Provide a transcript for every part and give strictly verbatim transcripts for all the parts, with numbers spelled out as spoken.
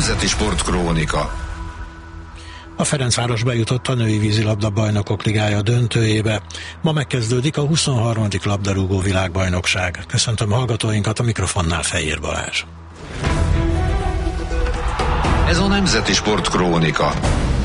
Nemzeti Sportkrónika. A Ferencváros bejutott a női vízilabda bajnokok ligája döntőjébe. Ma megkezdődik a huszonharmadik labdarúgó világbajnokság. Köszöntöm hallgatóinkat, a mikrofonnál Fejér Balázs. Ez a Nemzeti Sportkrónika.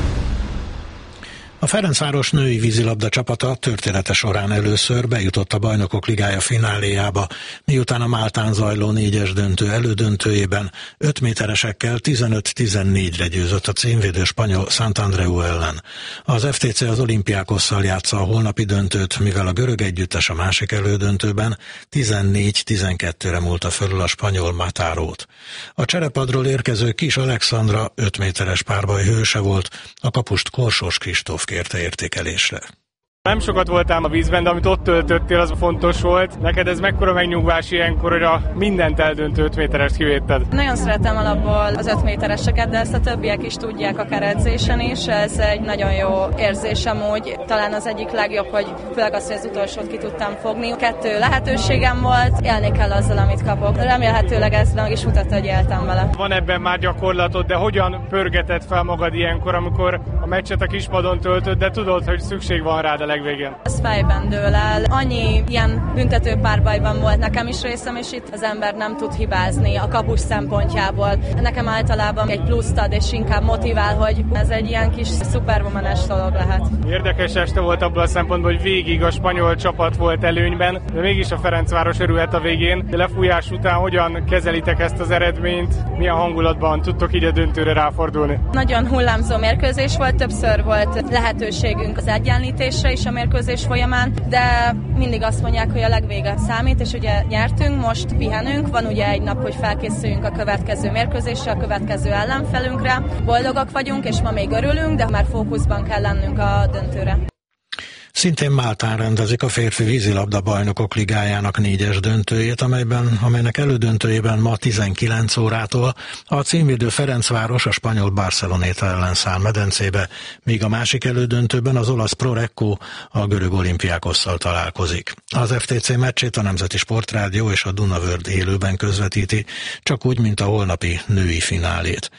A Ferencváros női vízilabda csapata története során először bejutott a Bajnokok Ligája fináléjába, miután a Máltán zajló négyes döntő elődöntőjében öt méteresekkel tizenöt tizennégyre győzött a címvédő spanyol Santandreu ellen. Az ef té cé az Olympiakosszal játsza a holnapi döntőt, mivel a görög együttes a másik elődöntőben tizennégy tizenkettőre múlta fölül a spanyol Matárót. A cserepadról érkező Kis Alexandra öt méteres párbaj hőse volt, a kapust Korsós Kristóf kérte értékelésre. Nem sokat voltál a vízben, de amit ott töltöttél, az fontos volt. Neked ez mekkora megnyugvás ilyenkor, hogy a mindent eldöntő öt méterest kivédted? Nagyon szeretem alapból az öt métereseket, de ezt a többiek is tudják akár edzésen is. Ez egy nagyon jó érzés amúgy. Talán az egyik legjobb, hogy főleg az, hogy az utolsót ki tudtam fogni. Kettő lehetőségem volt, élni kell azzal, amit kapok. Remélhetőleg ez meg is mutatta, hogy éltem vele. Van ebben már gyakorlatod, de hogyan pörgeted fel magad ilyenkor, amikor a meccset a kispadon töltöd, de tudod, hogy szükség van rád a legvégén? Ez fejben dől el. Annyi ilyen büntető párbajban volt nekem is részem, és itt az ember nem tud hibázni a kapus szempontjából. Nekem általában egy pluszt ad, és inkább motivál, hogy ez egy ilyen kis szuperwomanes dolog lehet. Érdekes este volt abban a szempontból, hogy végig a spanyol csapat volt előnyben, de mégis a Ferencváros örülhet a végén. De lefújás után hogyan kezelitek ezt az eredményt? Milyen hangulatban tudtok így a döntőre ráfordulni? Nagyon hullámzó mérkőzés volt, többször volt lehetőségünk az egyenlítésre is a mérkőzés folyamán, de mindig azt mondják, hogy a legvége számít, és ugye nyertünk, most pihenünk, van ugye egy nap, hogy felkészüljünk a következő mérkőzésre, a következő ellenfelünkre. Boldogak vagyunk, és ma még örülünk, de már fókuszban kell lennünk a döntőre. Szintén Máltán rendezik a férfi vízilabda bajnokok ligájának négyes döntőjét, amelyben, amelynek elődöntőjében ma tizenkilenc órától a címvédő Ferencváros a spanyol Barceloneta ellen száll medencébe, míg a másik elődöntőben az olasz Pro Recco a görög Olympiakosszal találkozik. Az ef té cé meccsét a Nemzeti Sportrádió és a Dunavörd élőben közvetíti, csak úgy, mint a holnapi női finálét.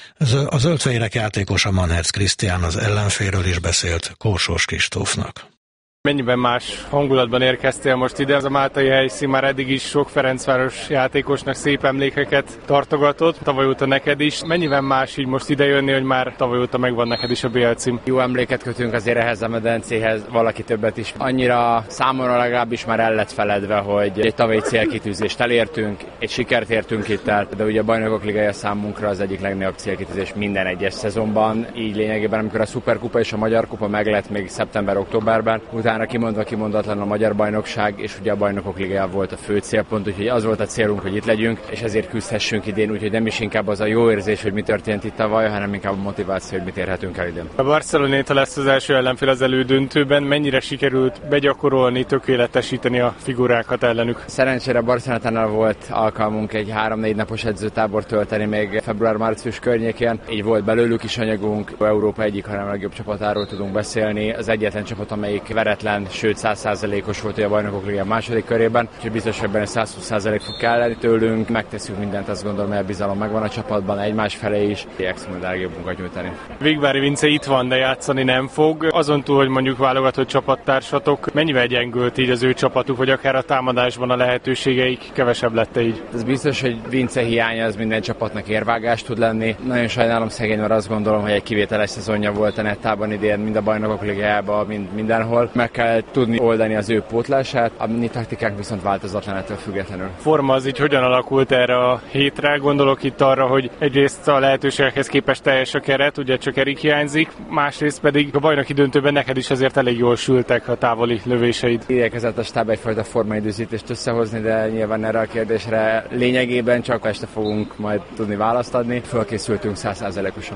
A zöldfehérek játékosa Manherz Krisztián az ellenfélről is beszélt Korsós Kristófnak. Mennyiben más hangulatban érkeztél most ide? Az a máltai helyszín már eddig is sok Ferencváros játékosnak szép emlékeket tartogatott, tavaly óta neked is. Mennyiben más így most ide jönni, hogy már tavaly óta megvan neked is a bé el cím? Jó emléket kötünk azért ehhez a medencéhez, valaki többet is. Annyira számomra legalábbis már el lett feledve, hogy egy tavalyi célkitűzést elértünk, egy sikert értünk itt el, de ugye a Bajnokok Ligája számunkra az egyik legnagyobb célkitűzés minden egyes szezonban. Így lényegében, amikor a Szuperkupa és a Magyar Kupa meglett még szeptember-októberben, utána kimondva kimondatlan a Magyar Bajnokság, és ugye a Bajnokok Ligája volt a fő célpont, úgyhogy az volt a célunk, hogy itt legyünk, és ezért küzdhessünk idén, úgyhogy nem is inkább az a jó érzés, hogy mi történt itt tavaly, hanem inkább a motiváció, hogy mit érhetünk el idén. A Barceloneta lesz az első ellenfél az elődöntőben, mennyire sikerült begyakorolni, tökéletesíteni a figurákat ellenük? Szerencsére Barcelonátánál volt alkalmunk egy három-négy napos edzőtábort tölteni még február-március környékén, így volt belőlük is anyagunk, Európa egyik, hanem a legjobb csapatáról tudunk beszélni, az egyetlen csapat, amelyik veretlen, sőt száz százalékos volt a Bajnokok Ligája második körében, úgyhogy biztos, hogy benne száz húsz százalék fog kelleni tőlünk, megteszünk mindent, azt gondolom, hogy a bizalom megvan a csapatban, egymás felé is, igyekszünk a legjobb munkat nyújtani. Végvári Vince itt van, de játszani nem fog. Azon túl, hogy mondjuk válogatott csapattársatok, mennyivel gyengült így az ő csapatuk, vagy akár a támadásban a lehetőségeik kevesebb lett így? Ez biztos, hogy Vince hiánya az minden csapatnak érvágás tud lenni. Nagyon sajnálom szegény, mert azt gondolom, hogy egy kivételes szezonja volt a Nettában idén, mind a Bajnokok Ligájában, mind mindenhol. Meg kell tudni oldani az ő pótlását, a mi taktikánk viszont változatlan ettől függetlenül. Forma az így hogyan alakult erre a hétre? Gondolok itt arra, hogy egyrészt a lehetőségekhez képest teljes a keret, ugye csak Erik hiányzik, másrészt pedig a bajnoki döntőben neked is azért elég jól sültek a távoli lövéseid. Igyekezett a stáb egyfajta formaidőzítést összehozni, de nyilván erre a kérdésre lényegében csak este fogunk majd tudni választ adni. Fölkészültünk száz százalékosan.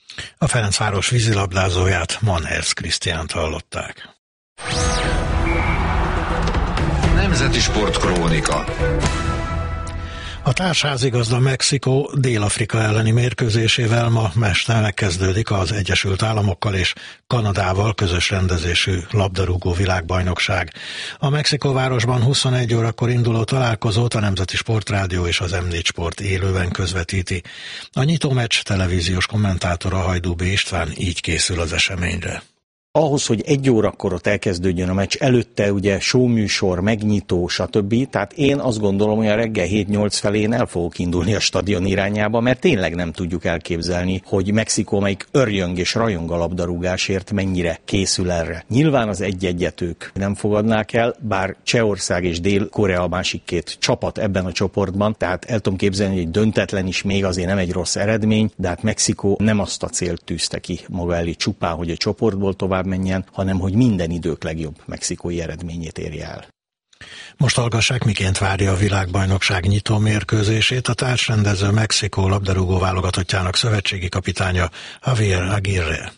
A Ferencváros vízilabdázóját, Manherz Krisztiánt hallották. Nemzeti Sportkrónika. A társházigazda Mexikó Dél-Afrika elleni mérkőzésével ma este megkezdődik az Egyesült Államokkal és Kanadával közös rendezésű labdarúgó világbajnokság. A Mexikóvárosban huszonegy órakor induló találkozót a Nemzeti Sportrádió és az em négy Sport élőben közvetíti. A nyitómeccs televíziós kommentátora Hajdú B. István így készül az eseményre. Ahhoz, hogy egy órakor ott elkezdődjön a meccs, előtte ugye showműsor, megnyitó, stb. Tehát én azt gondolom, hogy a reggel hét-nyolc felé én el fogok indulni a stadion irányába, mert tényleg nem tudjuk elképzelni, hogy Mexikó, melyik örjöng és rajong a labdarúgásért, mennyire készül erre. Nyilván az egy-egyet ők nem fogadnák el, bár Csehország és Dél-Korea a másik két csapat ebben a csoportban, tehát el tudom képzelni, hogy egy döntetlen is még azért nem egy rossz eredmény, de hát Mexikó nem azt a célt tűzte ki maga elé csupán, hogy a csoportból tovább menjen, hanem hogy minden idők legjobb mexikói eredményét érje el. Most hallgassák, miként várja a világbajnokság nyitó mérkőzését a társrendező Mexikó labdarúgó válogatottjának szövetségi kapitánya Javier Aguirre.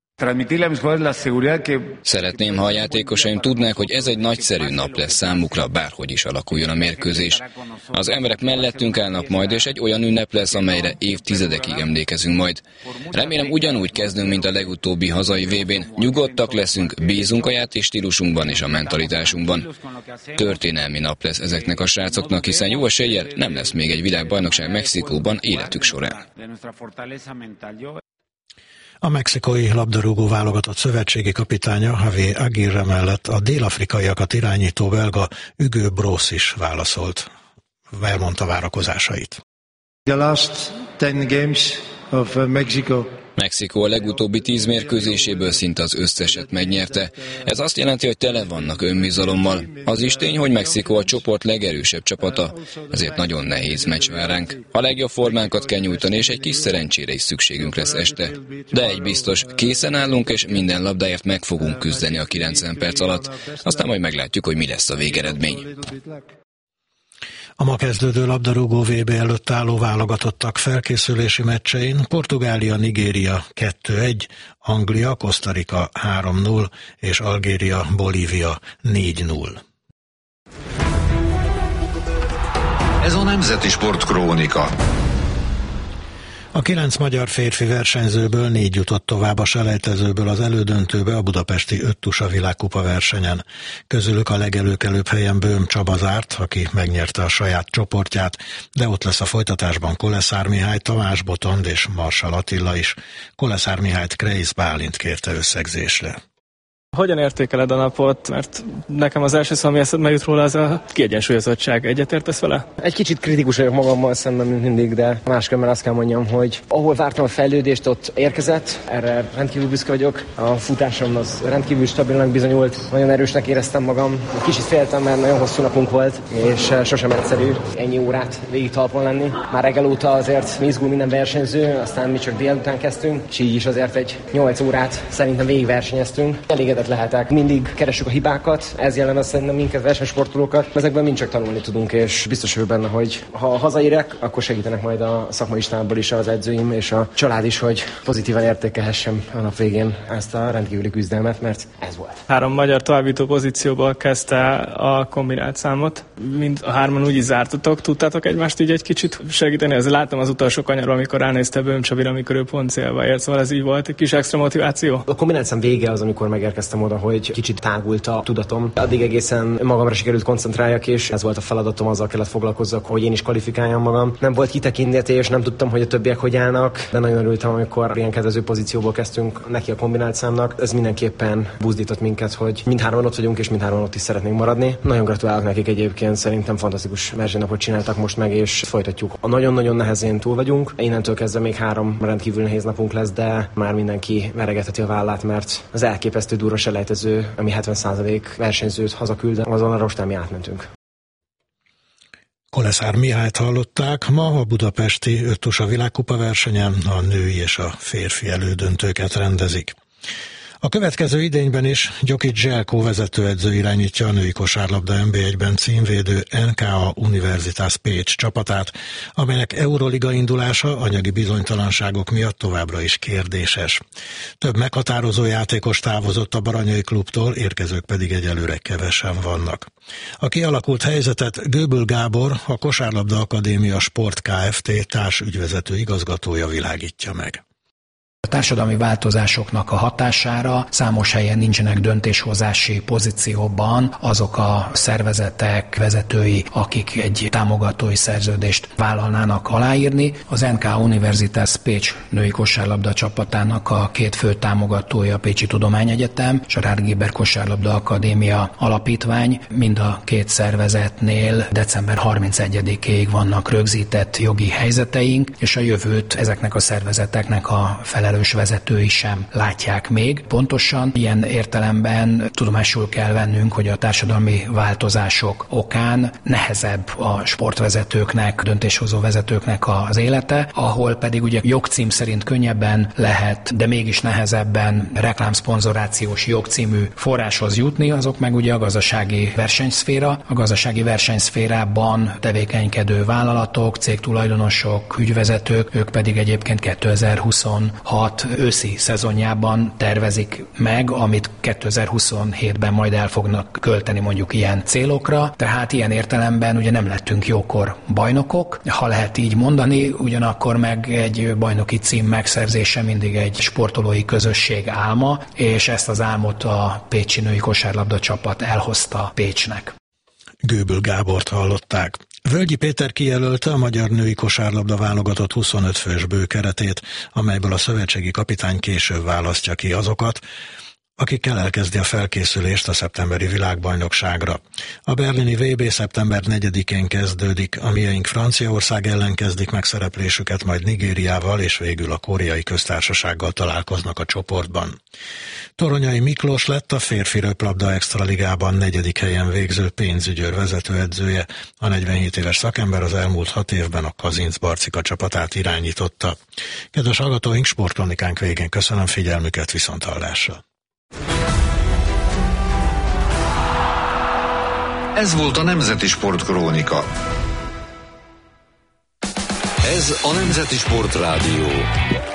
Szeretném, ha a játékosaim tudnák, hogy ez egy nagyszerű nap lesz számukra, bárhogy is alakuljon a mérkőzés. Az emberek mellettünk állnak majd, és egy olyan ünnep lesz, amelyre évtizedekig emlékezünk majd. Remélem ugyanúgy kezdünk, mint a legutóbbi hazai vé bén. Nyugodtak leszünk, bízunk a játékstílusunkban és a mentalitásunkban. Történelmi nap lesz ezeknek a srácoknak, hiszen jó eséllyel nem lesz még egy világbajnokság Mexikóban életük során. A mexikói labdarúgó válogatott szövetségi kapitánya Javier Aguirre mellett a dél-afrikaiakat irányító belga Hugo Broos is válaszolt. Elmondta várakozásait. The last ten games of Mexico. Mexikó a legutóbbi tíz mérkőzéséből szinte az összeset megnyerte. Ez azt jelenti, hogy tele vannak önbizalommal. Az is tény, hogy Mexikó a csoport legerősebb csapata, ezért nagyon nehéz meccs vár ránk. A legjobb formánkat kell nyújtani, és egy kis szerencsére is szükségünk lesz este. De egy biztos, készen állunk, és minden labdáért meg fogunk küzdeni a kilencven perc alatt. Aztán majd meglátjuk, hogy mi lesz a végeredmény. A ma kezdődő labdarúgó vé bé előtt álló válogatottak felkészülési meccsein Portugália-Nigéria kettő egy, Anglia-Costa Rica három null és Algéria-Bolívia négy null. Ez a Nemzeti Sport Krónika. A kilenc magyar férfi versenyzőből négy jutott tovább a selejtezőből az elődöntőbe a budapesti öttusa világkupa versenyen. Közülük a legelőkelőbb helyen Böhm Csaba zárt, aki megnyerte a saját csoportját, de ott lesz a folytatásban Koleszár Mihály, Tamás Botond és Marshall Attila is. Koleszár Mihályt Kreisz Bálint kérte összegzésre. Hogyan értékeled a napot? Mert nekem az első szó, ami eszedbe jut róla, az a kiegyensúlyozottság. Egyetértesz vele? Egy kicsit kritikus vagyok magammal szemben, mint mindig, de máskülönben azt kell mondjam, hogy ahol vártam a fejlődést, ott érkezett. Erre rendkívül büszke vagyok. A futásom az rendkívül stabilnak bizonyult. Nagyon erősnek éreztem magam. Kicsit féltem, mert nagyon hosszú napunk volt, és sosem egyszerű ennyi órát végig talpon lenni. Már reggel óta azért izgul minden versenyző, aztán mi csak délután kezdtünk, és így is azért egy nyolc órát szerintem végig versenyeztünk. Elégedett lehetek. Mindig keressük a hibákat, ez jellemez szerintem minket, versenysportolókat. Ezekben mind csak tanulni tudunk, és biztos vagyok benne, hogy ha hazaérek, akkor segítenek majd a szakmai stábból is az edzőim és a család is, hogy pozitívan értékelhessem a nap végén ezt a rendkívüli küzdelmet, mert ez volt. Három magyar továbbító pozícióból kezdte a kombinált számot. Mind a hárman úgy is zártatok, tudtátok egymást így egy kicsit segíteni? Ez láttam az utolsó kanyarban, amikor ránézte Böhm Csabira, amikor ő pont célba ért, szóval ez így volt egy kis extra motiváció. A kombinált szám vége az, amikor megérkeztem oda, hogy kicsit tágult a tudatom. Addig egészen magamra sikerült koncentráljak, és ez volt a feladatom, azzal kellett foglalkozzak, hogy én is kvalifikáljam magam. Nem volt kitekintetés, nem tudtam, hogy a többiek hogy állnak, de nagyon örültem, amikor ilyen kedvező pozícióból kezdtünk neki a kombinált számnak. Ez mindenképpen buzdított minket, hogy mindhárman ott vagyunk, és mindhárman ott is szeretnénk maradni. Nagyon gratulálok nekik egyébként, szerintem fantasztikus versenynapot csináltak most meg, és folytatjuk. A nagyon-nagyon nehezén túl vagyunk. Innentől kezdve még három rendkívül nehéz napunk lesz, de már mindenki veregetheti a vállát, mert az elképesztő durva selejtező, ami hetven százalék versenyzőt hazaküld, azon a rostán mi átmentünk. Koleszár Mihályt hallották, ma a budapesti öttusa világkupa versenyen a női és a férfi elődöntőket rendezik. A következő idényben is Gyokic Zselko vezetőedző irányítja a női kosárlabda en bé egyben címvédő en ká á Universitas Pécs csapatát, amelynek Euroliga indulása anyagi bizonytalanságok miatt továbbra is kérdéses. Több meghatározó játékos távozott a Baranyai klubtól, érkezők pedig egyelőre kevesen vannak. A kialakult helyzetet Göböl Gábor, a Kosárlabda Akadémia Sport Kft. Társügyvezető igazgatója világítja meg. A társadalmi változásoknak a hatására számos helyen nincsenek döntéshozási pozícióban azok a szervezetek vezetői, akik egy támogatói szerződést vállalnának aláírni. Az en ká Universitas Pécs női kosárlabda csapatának a két fő támogatója a Pécsi Tudományegyetem és a Rád Géber Kosárlabda Akadémia Alapítvány. Mind a két szervezetnél december harmincegyedikéig vannak rögzített jogi helyzeteink, és a jövőt ezeknek a szervezeteknek a felelősségét vezetői sem látják még. Pontosan ilyen értelemben tudomásul kell vennünk, hogy a társadalmi változások okán nehezebb a sportvezetőknek, döntéshozó vezetőknek az élete, ahol pedig ugye jogcím szerint könnyebben lehet, de mégis nehezebben reklámszponzorációs jogcímű forráshoz jutni, azok meg ugye a gazdasági versenyszféra. A gazdasági versenyszférában tevékenykedő vállalatok, cégtulajdonosok, ügyvezetők, ők pedig egyébként kétezer-huszonhat őszi szezonjában tervezik meg, amit kétezer-huszonhétben majd el fognak költeni mondjuk ilyen célokra. Tehát ilyen értelemben ugye nem lettünk jókor bajnokok, ha lehet így mondani, ugyanakkor meg egy bajnoki cím megszerzése mindig egy sportolói közösség álma, és ezt az álmot a pécsi női kosárlabda csapat elhozta Pécsnek. Göböl Gábort hallották. Völgyi Péter kijelölte a magyar női kosárlabda válogatott huszonöt fős bőkeretét, amelyből a szövetségi kapitány később választja ki azokat, akikkel elkezdi a felkészülést a szeptemberi világbajnokságra. A berlini vé bé szeptember negyedikén kezdődik, a mieink Franciaország ellen kezdik megszereplésüket, majd Nigériával és végül a Koreai Köztársasággal találkoznak a csoportban. Toronyai Miklós lett a férfi röplabda extraligában negyedik helyen végző pénzügyőr vezetőedzője. A negyvenhét éves szakember az elmúlt hat évben a Kazinc Barcika csapatát irányította. Kedves hallgatóink, sportkronikánk végén köszönöm figyelmüket, viszonthallásra. Ez volt a Nemzeti Sportkrónika. Ez a Nemzeti Sportrádió.